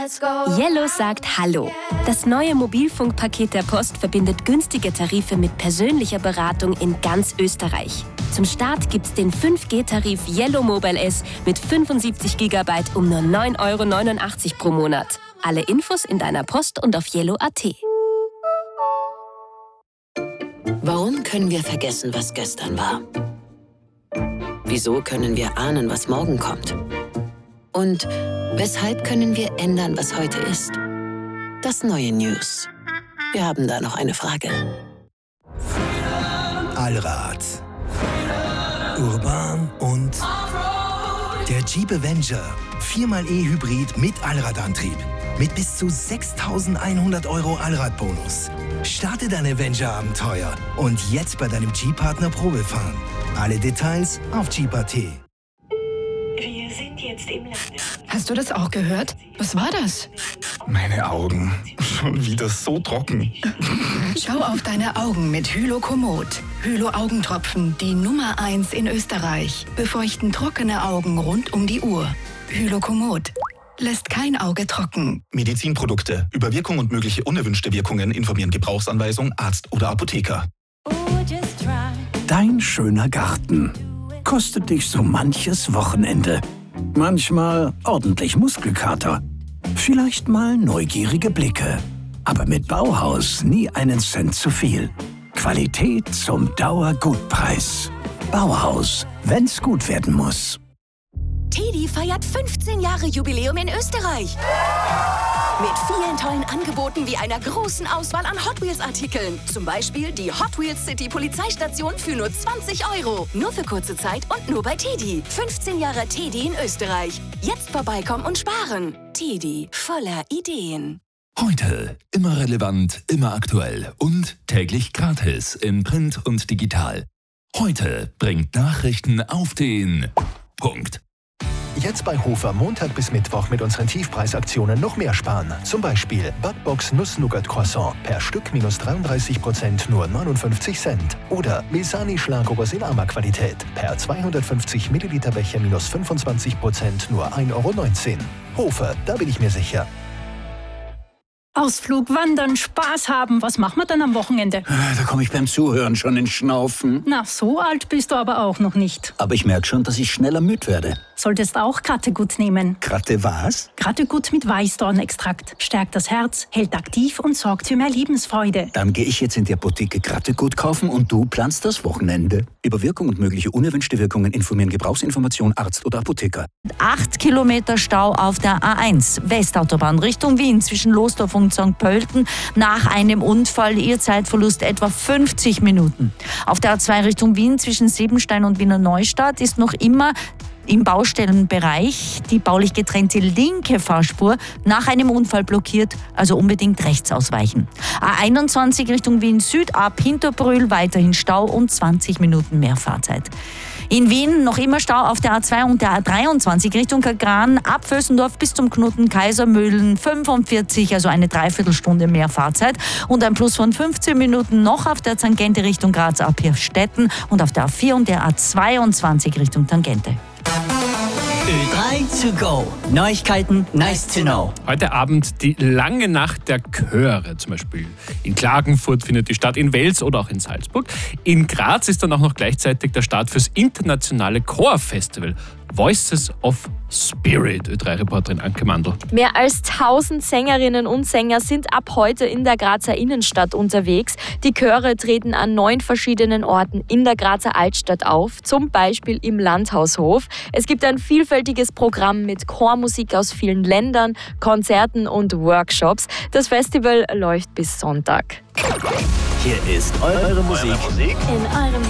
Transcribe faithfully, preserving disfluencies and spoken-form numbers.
Yellow sagt Hallo. Das neue Mobilfunkpaket der Post verbindet günstige Tarife mit persönlicher Beratung in ganz Österreich. Zum Start gibt's den fünf G-Tarif Yellow Mobile S mit fünfundsiebzig Gigabyte um nur neun Euro neunundachtzig pro Monat. Alle Infos in deiner Post und auf yellow punkt at. Warum können wir vergessen, was gestern war? Wieso können wir ahnen, was morgen kommt? Und weshalb können wir ändern, was heute ist? Das neue News. Wir haben da noch eine Frage. Allrad. Urban und der Jeep Avenger. viermal E-Hybrid mit Allradantrieb. Mit bis zu sechstausendeinhundert Euro Allradbonus. Starte dein Avenger-Abenteuer und jetzt bei deinem Jeep-Partner Probe fahren. Alle Details auf jeep punkt at. Wir sind jetzt im Lande. Hast du das auch gehört? Was war das? Meine Augen. Schon wieder so trocken. Schau auf deine Augen mit Hylokomod. Hylo-Augentropfen, die Nummer eins in Österreich. Befeuchten trockene Augen rund um die Uhr. Hylokomod. Lässt kein Auge trocken. Medizinprodukte. Über Wirkung und mögliche unerwünschte Wirkungen informieren Gebrauchsanweisung, Arzt oder Apotheker. Dein schöner Garten kostet dich so manches Wochenende. Manchmal ordentlich Muskelkater. Vielleicht mal neugierige Blicke. Aber mit Bauhaus nie einen Cent zu viel. Qualität zum Dauergutpreis. Bauhaus, wenn's gut werden muss. TEDi feiert fünfzehn Jahre Jubiläum in Österreich. Mit vielen tollen Angeboten wie einer großen Auswahl an Hot Wheels-Artikeln. Zum Beispiel die Hot Wheels City Polizeistation für nur zwanzig Euro. Nur für kurze Zeit und nur bei TEDi. fünfzehn Jahre TEDi in Österreich. Jetzt vorbeikommen und sparen. TEDi, voller Ideen. Heute immer relevant, immer aktuell und täglich gratis in Print und digital. Heute bringt Nachrichten auf den Punkt. Jetzt bei Hofer Montag bis Mittwoch mit unseren Tiefpreisaktionen noch mehr sparen. Zum Beispiel Backbox Nuss-Nougat-Croissant per Stück minus dreiunddreißig Prozent nur neunundfünfzig Cent. Oder Mesani Schlagobers in Ama-Qualität per zweihundertfünfzig Milliliter Becher minus fünfundzwanzig Prozent nur ein Euro neunzehn. Hofer, da bin ich mir sicher. Ausflug, Wandern, Spaß haben. Was machen wir dann am Wochenende? Da komme ich beim Zuhören schon ins Schnaufen. Na, so alt bist du aber auch noch nicht. Aber ich merke schon, dass ich schneller müde werde. Solltest auch Krattegut nehmen. Kratte was? Krattegut mit Weißdornextrakt. Stärkt das Herz, hält aktiv und sorgt für mehr Lebensfreude. Dann gehe ich jetzt in die Apotheke Krattegut kaufen und du planst das Wochenende. Über Wirkung und mögliche unerwünschte Wirkungen informieren Gebrauchsinformation, Arzt oder Apotheker. Acht Kilometer Stau auf der A eins, Westautobahn Richtung Wien zwischen Lostorf und Sankt Pölten. Nach einem Unfall ihr Zeitverlust etwa fünfzig Minuten. Auf der A zwei Richtung Wien zwischen Siebenstein und Wiener Neustadt ist noch immer im Baustellenbereich die baulich getrennte linke Fahrspur nach einem Unfall blockiert, also unbedingt rechts ausweichen. A einundzwanzig Richtung Wien Süd ab Hinterbrühl weiterhin Stau und zwanzig Minuten mehr Fahrzeit. In Wien noch immer Stau auf der A zwei und der A dreiundzwanzig Richtung Kagran, ab Vösendorf bis zum Knoten Kaisermühlen fünfundvierzig, also eine Dreiviertelstunde mehr Fahrzeit und ein Plus von fünfzehn Minuten noch auf der Tangente Richtung Graz ab Hirstetten und auf der A vier und der A zweiundzwanzig Richtung Tangente. Ö drei to go. Neuigkeiten, nice to know. Heute Abend die lange Nacht der Chöre. Zum Beispiel in Klagenfurt findet die statt, in Wels oder auch in Salzburg. In Graz ist dann auch noch gleichzeitig der Start fürs internationale Chorfestival Voices of Spirit. Ö drei Reporterin Anke Mandl. Mehr als tausend Sängerinnen und Sänger sind ab heute in der Grazer Innenstadt unterwegs. Die Chöre treten an neun verschiedenen Orten in der Grazer Altstadt auf, zum Beispiel im Landhaushof. Es gibt ein vielfältiges Programm mit Chormusik aus vielen Ländern, Konzerten und Workshops. Das Festival läuft bis Sonntag. Hier ist eure Musik in eurem